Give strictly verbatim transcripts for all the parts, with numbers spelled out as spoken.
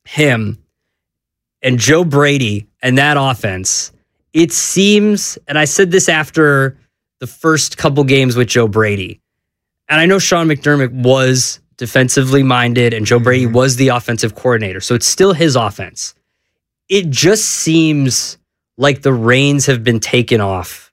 him and Joe Brady and that offense, it seems, and I said this after the first couple games with Joe Brady, and I know Sean McDermott was defensively minded and Joe Brady was the offensive coordinator, so it's still his offense. It just seems like the reins have been taken off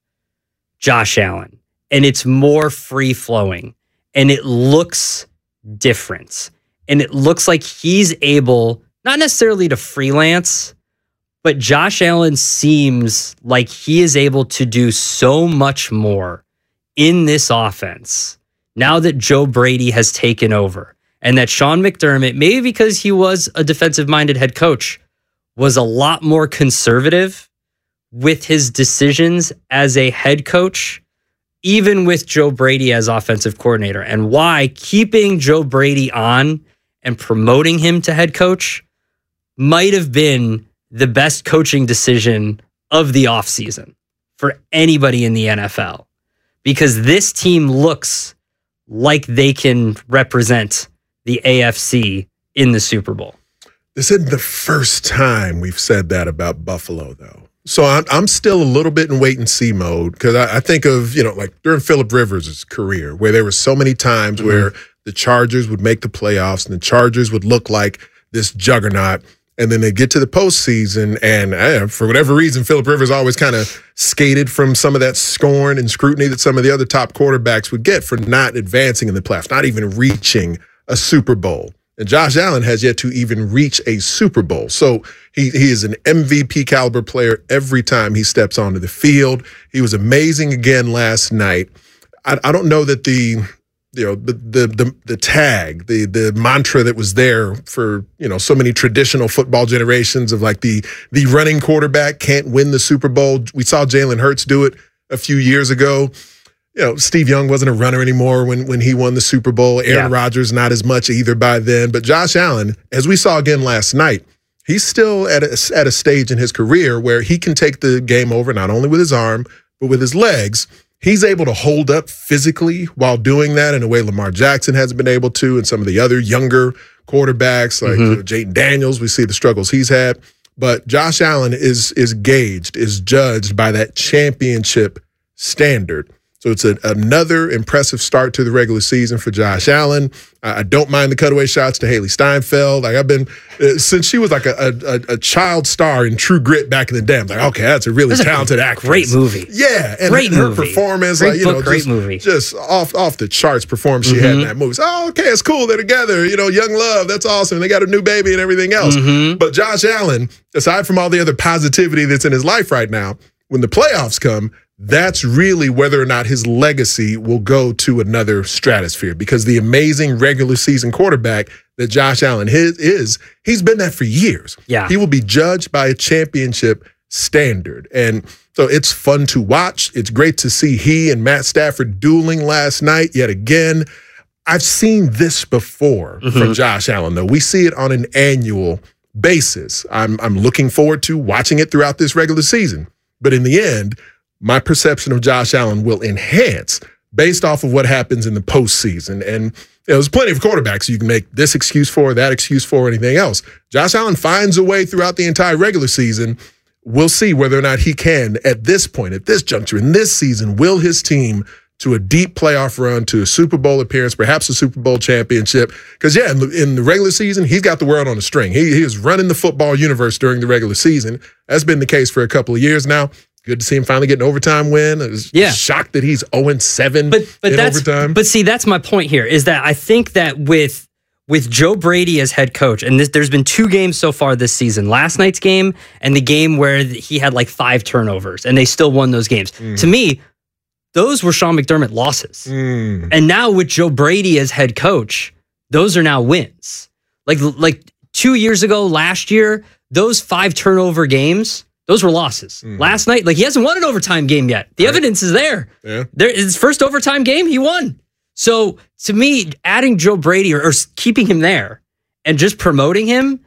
Josh Allen, and it's more free-flowing, and it looks different. And it looks like he's able, not necessarily to freelance, but Josh Allen seems like he is able to do so much more in this offense now that Joe Brady has taken over. And that Sean McDermott, maybe because he was a defensive-minded head coach, was a lot more conservative with his decisions as a head coach, even with Joe Brady as offensive coordinator. And why keeping Joe Brady on and promoting him to head coach might have been the best coaching decision of the offseason for anybody in the N F L. Because this team looks like they can represent the A F C in the Super Bowl. This isn't the first time we've said that about Buffalo, though. So I'm, I'm still a little bit in wait-and-see mode because I, I think of, you know, like during Phillip Rivers' career where there were so many times mm-hmm. where the Chargers would make the playoffs and the Chargers would look like this juggernaut. And then they get to the postseason and eh, for whatever reason, Phillip Rivers always kind of skated from some of that scorn and scrutiny that some of the other top quarterbacks would get for not advancing in the playoffs, not even reaching a Super Bowl. And Josh Allen has yet to even reach a Super Bowl. So he, he is an M V P caliber player every time he steps onto the field. He was amazing again last night. I, I don't know that the... You know, the, the the the tag, the the mantra that was there for, you know, so many traditional football generations of like the the running quarterback can't win the Super Bowl. We saw Jalen Hurts do it a few years ago. You know, Steve Young wasn't a runner anymore when when he won the Super Bowl. Aaron yeah. Rodgers, not as much either by then. But Josh Allen, as we saw again last night, he's still at a, at a stage in his career where he can take the game over not only with his arm, but with his legs. He's able to hold up physically while doing that in a way Lamar Jackson hasn't been able to, and some of the other younger quarterbacks like mm-hmm. you know, Jayden Daniels. We see the struggles he's had. But Josh Allen is is gauged, is judged by that championship standard. So it's a, another impressive start to the regular season for Josh Allen. I don't mind the cutaway shots to Haley Steinfeld. Like I've been uh, since she was like a, a a child star in True Grit back in the day. I'm like, okay, that's a really that's talented a actress. Great movie. Yeah, and great her movie. performance, great like you book, know, great just, movie. just off off the charts performance she mm-hmm. had in that movie. So, oh, okay, it's cool. They're together. You know, young love. That's awesome. They got a new baby and everything else. Mm-hmm. But Josh Allen, aside from all the other positivity that's in his life right now, when the playoffs come, that's really whether or not his legacy will go to another stratosphere, because the amazing regular season quarterback that Josh Allen is, he's been that for years. Yeah. He will be judged by a championship standard. And so it's fun to watch. It's great to see he and Matt Stafford dueling last night yet again. I've seen this before mm-hmm. from Josh Allen, though. We see it on an annual basis. I'm, I'm looking forward to watching it throughout this regular season. But in the end, my perception of Josh Allen will enhance based off of what happens in the postseason. And you know, there's plenty of quarterbacks you can make this excuse for, that excuse for, anything else. Josh Allen finds a way throughout the entire regular season. We'll see whether or not he can, at this point, at this juncture, in this season, will his team to a deep playoff run, to a Super Bowl appearance, perhaps a Super Bowl championship. Because, yeah, in the, in the regular season, he's got the world on a string. He, he is running the football universe during the regular season. That's been the case for a couple of years now. Good to see him finally get an overtime win. I was yeah. shocked that he's oh and seven but, but in that's, overtime. But see, that's my point here, is that I think that with with Joe Brady as head coach, and this, there's been two games so far this season, last night's game and the game where he had like five turnovers, and they still won those games. Mm. To me, those were Sean McDermott losses. Mm. And now with Joe Brady as head coach, those are now wins. Like, like two years ago, last year, those five turnover games, those were losses. Mm. Last night, like he hasn't won an overtime game yet. The right. evidence is there. Yeah. There, his first overtime game, he won. So to me, adding Joe Brady or, or keeping him there and just promoting him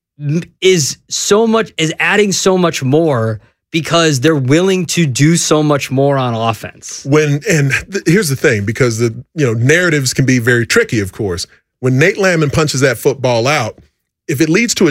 is so much, is adding so much more, because they're willing to do so much more on offense. When and th- here's the thing, because the you know narratives can be very tricky, of course. When Nate Landman punches that football out, if it leads to a